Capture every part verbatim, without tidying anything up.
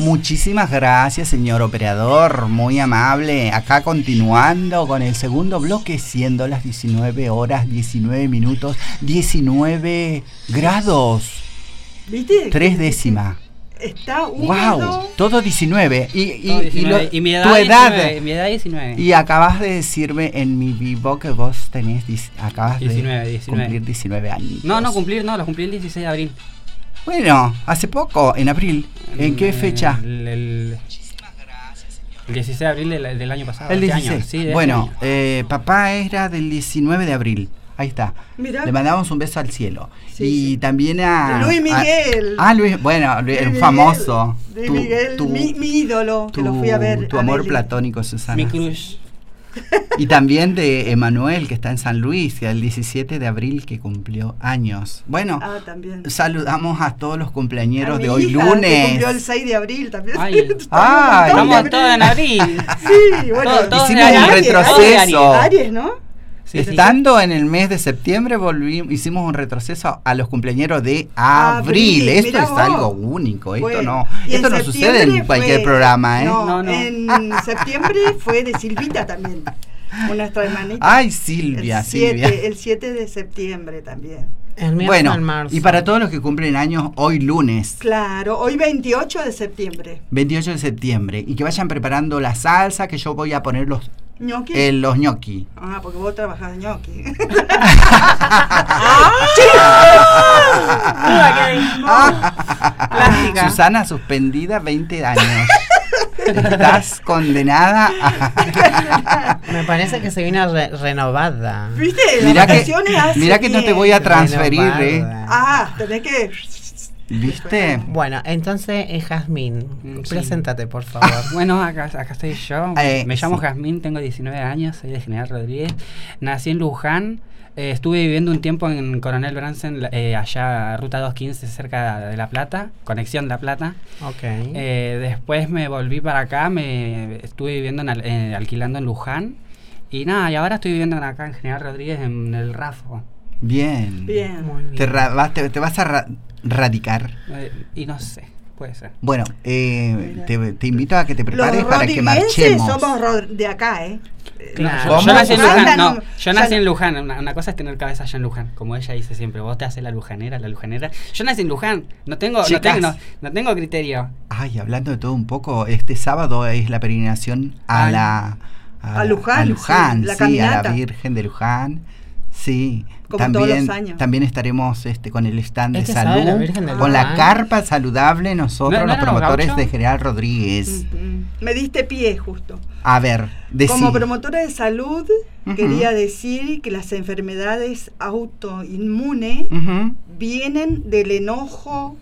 Muchísimas gracias, señor operador, muy amable. Acá continuando con el segundo bloque, siendo las diecinueve horas, diecinueve minutos, diecinueve grados. ¿Viste? Tres décimas. Está húmedo. Wow, todo diecinueve. Y, y, Todo diecinueve. y, lo, y mi edad, tu edad. diecinueve, mi edad diecinueve. Y acabas de decirme en mi vivo que vos tenés, acabas diecinueve, de diecinueve. cumplir diecinueve años. No, no cumplir, no, lo cumplí el dieciséis de abril. Bueno, hace poco, en abril. ¿En qué fecha? El, el, el dieciséis de abril del, del año pasado. El este dieciséis. Año, sí, de bueno, este año. eh, papá era del diecinueve de abril. Ahí está. Mirá. Le mandamos un beso al cielo. Sí, y sí. también a... Luis Miguel. A, ah, Luis, bueno, Luis, el Luis famoso. Luis tu, Miguel, tu, mi, mi ídolo, tu, que lo fui a ver. Tu a amor Nelly. platónico, Susana. Mi cruz. Y también de Emanuel, que está en San Luis, que el diecisiete de abril que cumplió años. Bueno, Ah, también. saludamos a todos los A cumpleañeros mi de hoy hija, lunes. que cumplió el seis de abril también. Ay, Ay, estamos todos en abril. Sí, bueno. Todo- todo Hicimos de un Aries, retroceso. Aries, ¿no? Sí, sí. Estando en el mes de septiembre, volvimos, hicimos un retroceso a los cumpleañeros de abril. Abril, Esto mirá es vos. algo único. Esto Bueno, no, y esto en no sucede en septiembre cualquier fue- programa, ¿eh? No, No, no. en septiembre fue de Silvita también, nuestra hermanita. Ay, Silvia, el siete, Silvia. el siete de septiembre también. El mío Bueno, fue en marzo. y para todos los que cumplen años, hoy lunes, Claro, hoy veintiocho de septiembre. veintiocho de septiembre, y que vayan preparando la salsa, que yo voy a poner los, ¿Ñoqui? eh, los ñoqui. Ah, porque vos trabajás de ñoqui. Plástica. Susana suspendida veinte años. Estás condenada a... Me parece que se viene re- renovada. ¿Viste? Mirá Las que, vacaciones hace mirá que no te bien. voy a transferir, ¿eh? Renovada. Ah, tenés que... ¿Viste? Bueno, entonces, eh, Jazmín, Mm, sí. preséntate, por favor. Bueno, acá, acá estoy yo. Eh, Me llamo sí. Jazmín, tengo diecinueve años, soy de General Rodríguez. Nací en Luján. Eh, estuve viviendo un tiempo en Coronel Bransen, eh, allá, ruta doscientos quince, cerca de La Plata, conexión La Plata. Ok. Eh, después me volví para acá, me estuve viviendo en, al- eh, alquilando en Luján. Y nada, y ahora estoy viviendo acá en General Rodríguez, en el Rafo. Bien. Bien. Muy bien. Te, ra- vas, te, te vas a ra- radicar. Eh, y no sé, puede ser. Bueno, eh, Mira. te, te invito a que te prepares Los para que rodriguenses marchemos. somos ro- de acá, ¿eh? Claro. Yo, ¿Cómo? yo nací en Susana? Luján, no, No, yo ya nací no. en Luján, una, una cosa es tener cabeza allá en Luján, como ella dice siempre, vos te haces la lujanera, la lujanera. Yo nací en Luján, no tengo, no Chicas. tengo, no, no tengo criterio. Ay, hablando de todo un poco, este sábado es la peregrinación a Ay. la... A Luján, a Luján, sí, la sí, a la caminata. Virgen de Luján. Sí, Como también, todos los años. también estaremos este, con el stand de Este sábado salud, la Virgen de con la Luján. carpa saludable, nosotros ¿No- no los éramos promotores gauchos? de General Rodríguez. Ujú. Me diste pie justo. A ver, decí. Como promotora de salud, Ujú. quería decir que las enfermedades autoinmunes Ujú. vienen del enojo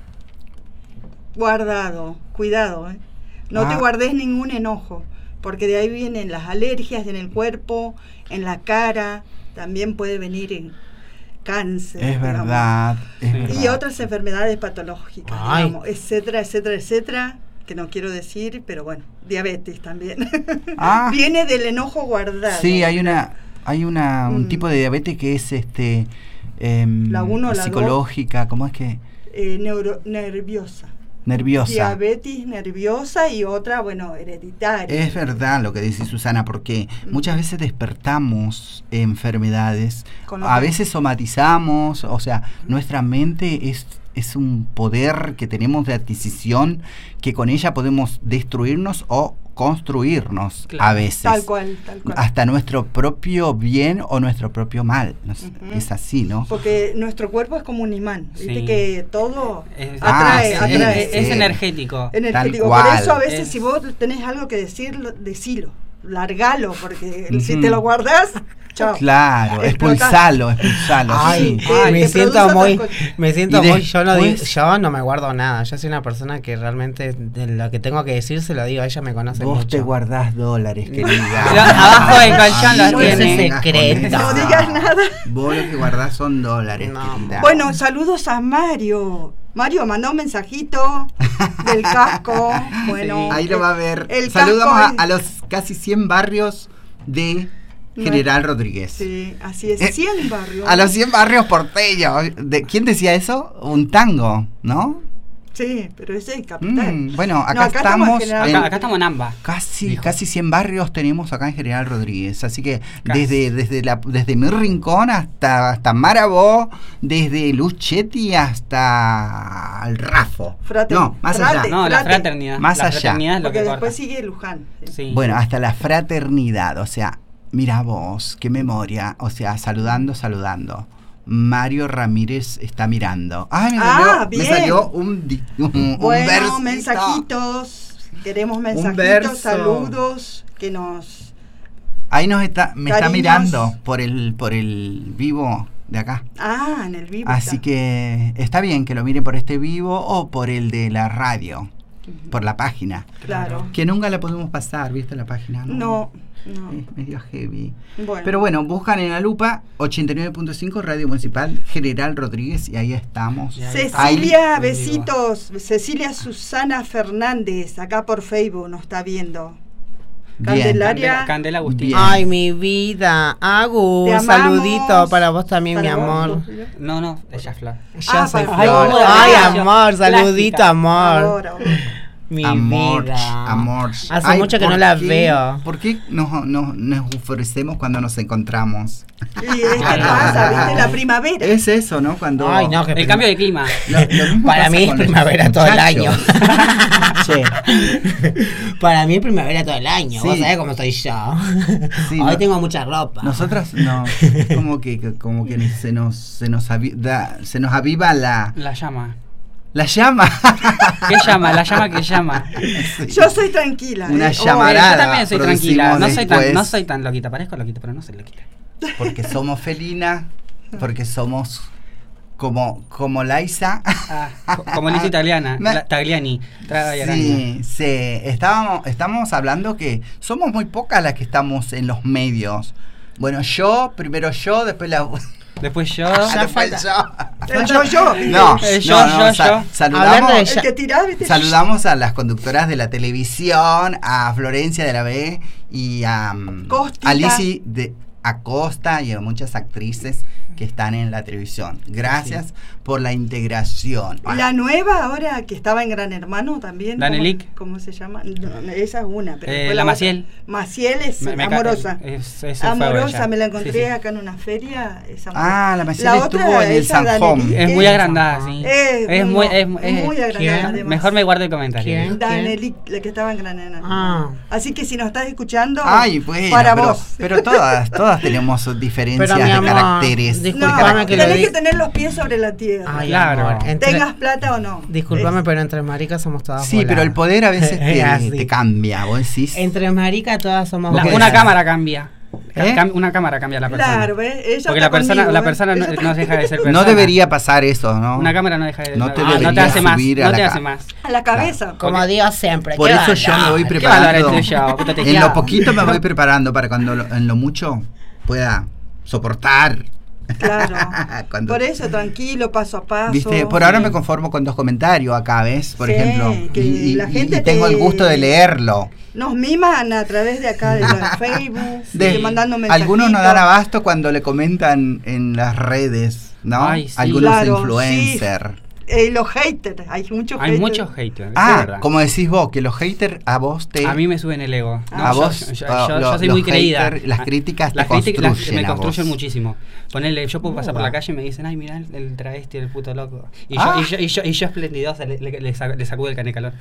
guardado. Cuidado, ¿eh? No Ah. te guardes ningún enojo, porque de ahí vienen las alergias en el cuerpo, en la cara, también puede venir en cáncer. Es digamos. verdad, es Sí. Y verdad. otras enfermedades patológicas, Ay. digamos, etcétera, etcétera, etcétera, que no quiero decir, pero bueno, diabetes también. Ah. Viene del enojo guardado. Sí, hay una, hay una, un Mm. tipo de diabetes que es este em, La uno, la dos. psicológica, ¿cómo es que? Eh, neuro, nerviosa. Nerviosa. Diabetes nerviosa y otra, bueno, hereditaria. Es verdad lo que dice Susana, porque muchas veces despertamos enfermedades, Con lo a que- veces somatizamos, o sea, nuestra mente es, es un poder que tenemos de adquisición que con ella podemos destruirnos o construirnos Claro. a veces. Tal cual, tal cual. Hasta nuestro propio bien o nuestro propio mal. No sé, Ujú. Es así, ¿no? Porque nuestro cuerpo es como un imán, viste Sí. que todo Es, atrae, Ah, sí, atrae. es, es sí. energético. Energético. Tal Por cual. eso a veces Es- si vos tenés algo que decir, decilo, largalo, porque Ujú. si te lo guardás, chao. Claro, Explotás. expulsalo, expulsalo. Ay, sí. te- me te siento produce muy, otras cosas. me siento Y muy, yo no digo, después- yo no me guardo nada, yo soy una persona que realmente de lo que tengo que decir se lo digo, ella me conoce Vos mucho. te guardás dólares, Pero querida. abajo del colchón los Amiga, tiene. vengas con Secreto. esa. No digas nada. Vos lo que guardás son dólares, No, querida. Bueno, saludos a Mario. Mario mandó un mensajito del casco. Bueno, Ahí lo va a ver. el Saludamos a, casco a los casi cien barrios de General Rodríguez. Sí, así es. Eh, cien barrios. A los cien barrios porteños. ¿De, ¿Quién decía eso? Un tango, ¿no? Sí, pero ese es capital. Mm, bueno, acá, No, acá estamos estamos en General- en- Acá, acá estamos en Amba. Casi, Dijo. casi cien barrios tenemos acá en General Rodríguez, así que Casi. desde desde la desde mi rincón hasta hasta Marabó, desde Luchetti hasta el Rafo. Frate- no, más frate. allá. No, la Frate. fraternidad. Más la allá. fraternidad es lo Porque que después corta. sigue Luján. Sí. Sí. Bueno, hasta la fraternidad, o sea, mira vos, qué memoria, o sea, saludando, saludando. Mario Ramírez está mirando. Ay, me Ah, salió, me bien. salió un, di- un, un Bueno, versito. mensajitos. Queremos mensajitos, verso. saludos, que nos... Ahí nos está, me está Cariños. mirando por el, por el vivo de acá. Ah, en el vivo. Así está. que está bien que lo miren por este vivo o por el de la radio, por la página. Claro. Que nunca la podemos pasar, ¿viste la página? No, no. Es medio heavy. Bueno. Pero bueno, buscan en la lupa ochenta y nueve punto cinco Radio Municipal General Rodríguez y ahí estamos. Ya. Cecilia, Ahí. besitos. Cecilia Susana Fernández, acá por Facebook nos está viendo. Bien. Candelaria. Candela, Candela Agustín. Bien. Ay, mi vida. Agus, Te un amamos. saludito para vos también, Para mi vos, amor. Flor. No, no, ella es Flor. Yo Ah, soy para Flor. Flor. Ay, Plástica. amor, saludito, amor. Ahora, ahora. Mi Amor, vida. amor. Hace Ay, mucho que ¿por no la qué- veo. ¿Por qué nos, nos, nos ofrecemos cuando nos encontramos? Y es que pasa, ¿viste? La primavera. Es eso, ¿no? Cuando Ay, no, que El cambio de clima. Lo- lo mismo Para pasa mí es con los primavera todo el año. muchachos. Che, Para mí es primavera todo el año. Sí. Vos sabés cómo estoy yo. Sí, Hoy no- tengo mucha ropa. nosotros no, como que que- como que se nos se nos avi- da- se nos aviva la La llama. la llama. ¿Qué llama? La llama que llama. Sí. Yo soy tranquila. Una ¿eh? llamarada. Yo también soy producimos tranquila. No soy, tan, después. no soy tan loquita. Parezco loquita, pero no soy loquita. Porque somos felina, porque somos como como Laisa. Ah, co- como Lisa Italiana. Me- la- Tagliani. Tagliani. Sí, sí, estábamos estábamos hablando que somos muy pocas las que estamos en los medios. Bueno, yo, primero yo, después la Después yo. Ah, después falta. yo. El yo, yo. ¿viste? No, Eh, yo, no, no, yo, sa- yo. Saludamos, Hablando de El que tirás, ¿viste? saludamos a las conductoras de la televisión, a Florencia de la B y a um, Costita. a Lizzy de Acosta y a muchas actrices que están en la televisión. Gracias por la integración. Y la nueva ahora que estaba en Gran Hermano también. La ¿cómo- Nelik. ¿Cómo se llama? No, esa es una. Pero Eh, después la otra. Maciel. Maciel es Me- me ca- amorosa. es- eso fue Amorosa, ella. me la encontré Sí, sí. acá en una feria. Es amorosa. Ah, la Maciel La estuvo otra, en el esa, la Sanjón. Nelik, Es muy agrandada, sí. Es, Es muy. Es, muy es- agrandada. ¿quién? además. mejor me guardo el comentario. ¿Quién? Danelik, la que estaba en Gran Hermano. Ah. Así que si nos estás escuchando, Ay, bueno, para pero, vos. pero todas, todas tenemos sus diferencias Pero, mi de amor, caracteres. disculpa, No, Disculpame que lo tenés di- que tener los pies sobre la tierra. Ay, Claro. amor, entre- Tengas plata o no. Disculpame, Es- pero entre maricas somos todas Sí, pero el voladas. poder a veces te, Así. te cambia, vos decís. Entre maricas todas somos La- Ok. una cámara cambia. Ca- ¿Eh? cam- Una cámara cambia a la persona. Claro, ¿ves? Ella Porque está la persona, conmigo, la ¿eh? persona no, Ella está- no deja de ser persona. No debería pasar eso, ¿no? Una cámara no deja de No te ah, no te debería hace más. subir a No la te ca- hace más. A la cabeza. Como digo siempre. Por qué eso yo me voy valor. ¿Qué valor preparando. el tuyo? Puta te En quiero. lo poquito me voy preparando para cuando lo- en lo mucho pueda soportar. Claro. Cuando- Por eso, tranquilo, paso a paso. Viste, por ahora Sí. me conformo con dos comentarios acá, ¿ves? Por Sí, ejemplo. que Y, y- la gente y tengo te- el gusto de leerlo. Nos miman a través de acá de la Facebook, De- de, mandando mensajitos. algunos no dan abasto cuando le comentan en las redes, ¿no? Ay, sí. Algunos Claro, influencers. Eh, los haters, hay muchos Hay haters. muchos haters. eso es Ah, verdad. como decís vos, que los haters a vos te... A mí me suben el ego. No, A yo- vos, yo, yo- ah, yo- lo- yo soy los muy creída. haters, las Ah, críticas te las críticas las- construyen me a construyen vos. muchísimo. Ponele, yo puedo pasar por Uh. la calle y me dicen, ay, mirá el, el travesti, el puto loco. Y, Ah. yo, y, yo, y, yo, y yo esplendidosa le, le, le sac- le sacudo el canecalón.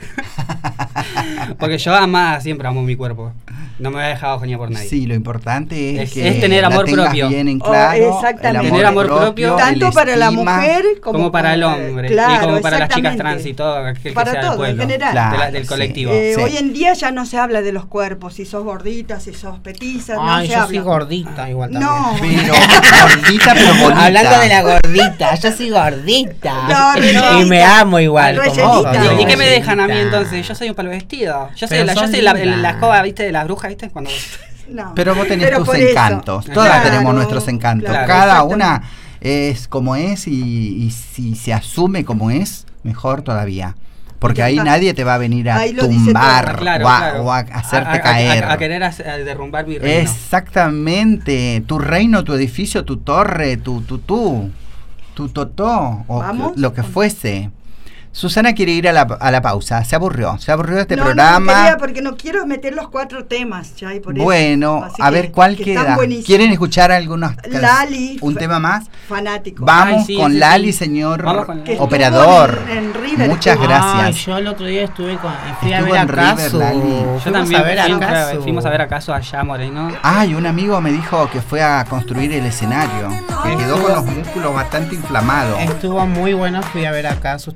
Porque yo amada siempre amo mi cuerpo. No me voy a dejar bajo ni por nadie. Sí, lo importante es, Es- que es tener la amor tengas propio. bien en Oh, claro, exactamente. Tener amor propio, Tanto el para la estima. mujer como, como para el hombre. Claro, y como para las chicas exactamente. trans y todo aquel Para que sea todo, del pueblo. en general. Claro, de la- del sí. colectivo. Eh, Sí. Hoy en día ya no se habla de los cuerpos, si sos gordita, si sos petiza, no Ay, se yo habla. soy gordita igual también. No. Pero gordita pero bonita. Hablando de la gordita, yo soy gordita. No, rellenita. y me amo igual. Rellenita. como No, ¿Y, soy y qué me rellenita. dejan a mí entonces? Yo soy un palo vestido. Yo soy, Pero la, yo son soy la, lindas. la escoba, ¿viste? De las brujas, ¿viste? Cuando... No. Pero vos tenés Pero tus por eso. encantos. Todas Claro, tenemos nuestros encantos. claro, Cada exactamente. una es como es y, y si se asume como es, mejor todavía. Porque Ya ahí está. nadie te va a venir a Ahí lo dice tumbar todo. Ah, claro, o, a, claro. o a hacerte A- a- caer. A, a querer hacer- a derrumbar mi reino. Exactamente. Tu reino, tu edificio, tu torre, tu tu tu, tu totó, o ¿Vamos? lo que fuese. Susana quiere ir a la, a la pausa, se aburrió, se aburrió de este no, programa. No, quería porque no quiero meter los cuatro temas ya y por bueno, eso. a ver cuál queda. ¿Quieren escuchar algunos? Lali. ¿Un tema más? Fanático. Vamos Ay, sí, con sí, Lali, sí. señor con operador. En, en River, Muchas estuvo. gracias. Ay, yo el otro día estuve con, fui Estuvo a en ver River, a Casu. Lali. Yo Yo Fuimos también a ver a fui- Casu. fuimos a ver a Casu allá, Moreno. Ay, un amigo me dijo que fue a construir el escenario, que quedó con los músculos bastante inflamados. Estuvo muy bueno, fui a ver a Casu.